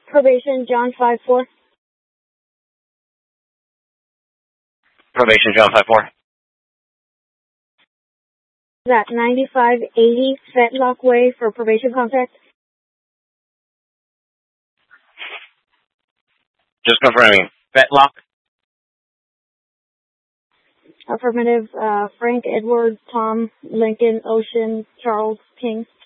Probation, John 5-4. Probation, John 5-4. Is that 9580 Fetlock Way for probation contact? Just confirming. Fetlock? Affirmative. Frank, Edward, Tom, Lincoln, Ocean, Charles, King.